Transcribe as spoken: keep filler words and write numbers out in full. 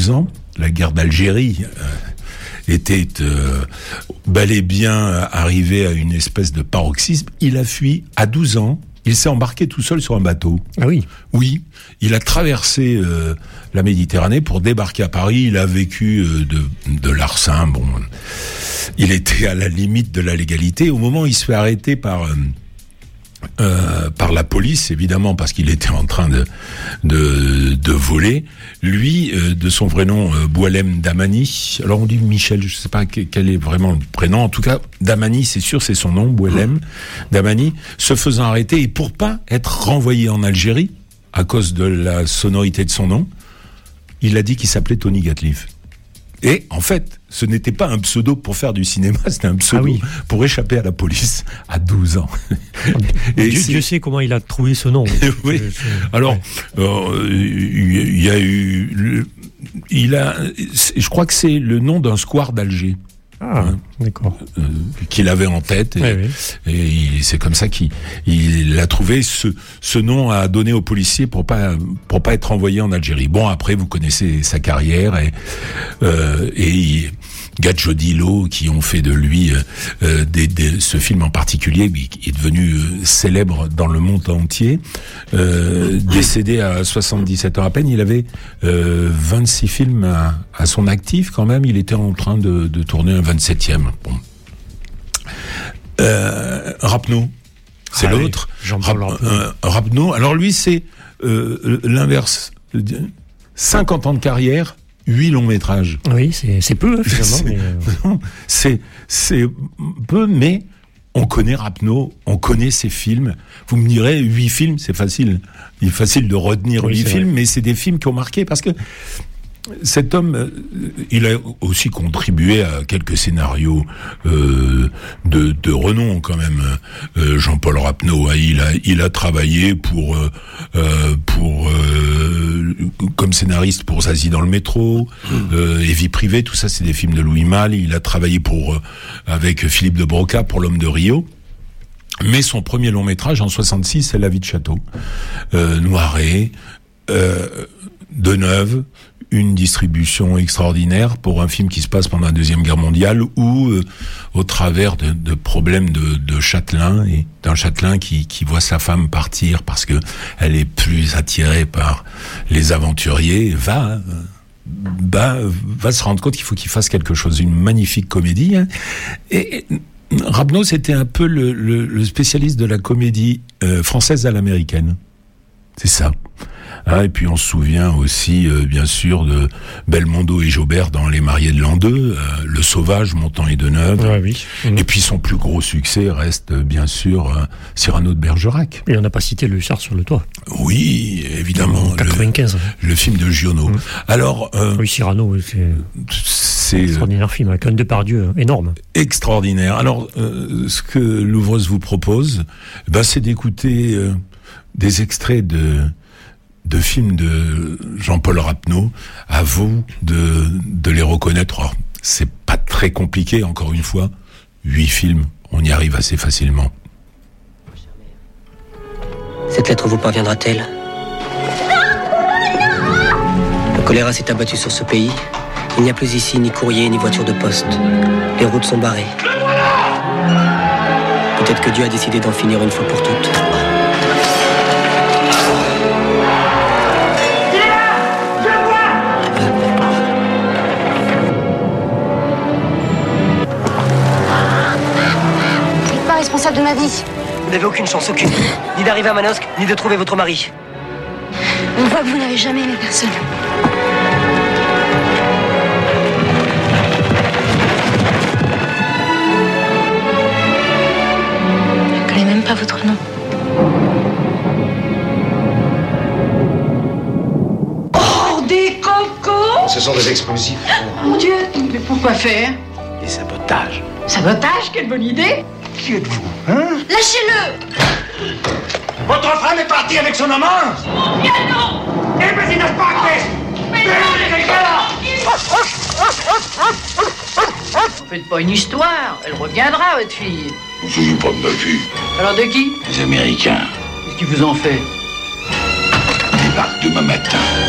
douze ans, la guerre d'Algérie euh, était euh, bel et bien arrivée à une espèce de paroxysme. Il a fui à douze ans. Il s'est embarqué tout seul sur un bateau. Ah oui. Oui. Il a traversé euh, la Méditerranée pour débarquer à Paris. Il a vécu euh, de, de larcin. Bon, il était à la limite de la légalité. Au moment où il se fait arrêter par euh, euh, par la police, évidemment, parce qu'il était en train de de, de voler. Lui, euh, de son vrai nom, euh, Boualem Damani. Alors on dit Michel, je ne sais pas quel est vraiment le prénom. En tout cas, Damani, c'est sûr, c'est son nom, Boualem Damani, se faisant arrêter et pour pas être renvoyé en Algérie à cause de la sonorité de son nom, il a dit qu'il s'appelait Tony Gatliff. Et en fait, ce n'était pas un pseudo pour faire du cinéma, c'était un pseudo ah oui. pour échapper à la police à douze ans. Et Dieu, Dieu sait comment il a trouvé ce nom. Oui. Je, je... Alors, ouais. euh, il y a eu, le, il a, je crois que c'est le nom d'un square d'Alger. Ah, hein, d'accord. Euh, qu'il avait en tête et, ouais, oui. et il, c'est comme ça qu'il il a trouvé ce, ce nom à donner aux policiers pour pas pour pas être envoyé en Algérie. Bon, après vous connaissez sa carrière et euh, et il, Gadjo Dilo qui ont fait de lui euh, des, des, ce film en particulier qui est devenu euh, célèbre dans le monde entier. Euh, décédé à soixante-dix-sept ans à peine, il avait euh, vingt-six films à, à son actif quand même. Il était en train de, de tourner un vingt-septième. Bon. Euh, Rapneau, c'est ah l'autre. Oui, Jean-Paul Rap, euh, Rapneau. Alors lui, c'est euh, l'inverse. cinquante ans de carrière. Huit longs métrages. Oui, c'est, c'est peu, finalement. C'est, mais... non, c'est, c'est peu, mais on connaît Rapneau, on connaît ses films. Vous me direz, huit films, c'est facile. Il est facile de retenir huit oui, films, vrai. Mais c'est des films qui ont marqué parce que cet homme, il a aussi contribué à quelques scénarios euh, de, de renom quand même. Euh, Jean-Paul Rapneau, il a, il a travaillé pour, euh, pour euh, comme scénariste pour Zazie dans le métro, euh, et Vie privée, tout ça, c'est des films de Louis Malle. Il a travaillé pour avec Philippe de Broca pour L'Homme de Rio. Mais son premier long métrage en soixante-six, c'est La vie de château, euh, Noiret, euh, Deneuve. Une distribution extraordinaire pour un film qui se passe pendant la Deuxième Guerre mondiale où, euh, au travers de, de problèmes de, de Châtelain et d'un Châtelain qui, qui voit sa femme partir parce que elle est plus attirée par les aventuriers, va, va, va se rendre compte qu'il faut qu'il fasse quelque chose. Une magnifique comédie. Hein. Et, et Rapneau, c'était un peu le, le, le spécialiste de la comédie euh, française à l'américaine. C'est ça. Ah, et puis on se souvient aussi, euh, bien sûr, de Belmondo et Jobert dans Les Mariés de l'an deux, euh, Le Sauvage, Montand et Deneuve. Ouais, oui. Et puis son plus gros succès reste, euh, bien sûr, euh, Cyrano de Bergerac. Et on n'a pas cité Le Hussard sur le toit. Oui, évidemment. En quatre-vingt-quinze. Le, le film de Giono. Mmh. Alors... Euh, oui, Cyrano, c'est... C'est un extraordinaire film, avec un Depardieu énorme. Extraordinaire. Alors, euh, ce que l'ouvreuse vous propose, ben, c'est d'écouter euh, des extraits de... de films de Jean-Paul Rapneau, à vous de, de les reconnaître. Alors, c'est pas très compliqué, encore une fois. Huit films, on y arrive assez facilement. Cette lettre vous parviendra-t-elle ? Le choléra s'est abattu sur ce pays. Il n'y a plus ici ni courrier ni voiture de poste. Les routes sont barrées. Peut-être que Dieu a décidé d'en finir une fois pour toutes. Responsable de ma vie. Vous n'avez aucune chance, aucune. Ni d'arriver à Manosque, ni de trouver votre mari. On voit que vous n'avez jamais aimé personne. Je ne connais même pas votre nom. Oh, des cocos! Ce sont des explosifs. Oh, mon Dieu! Mais pourquoi faire? Des sabotages. Sabotage? Quelle bonne idée! Qui êtes-vous, hein? Lâchez-le! Votre femme est partie avec son amant? Bien non! Eh ben, il n'a pas fait! Mais non! Faites pas une histoire, elle reviendra, votre fille. Vous ne souvenez pas de ma fille? Alors de qui? Les Américains. Qu'est-ce qu'ils vous ont fait? Ils débarquent demain matin.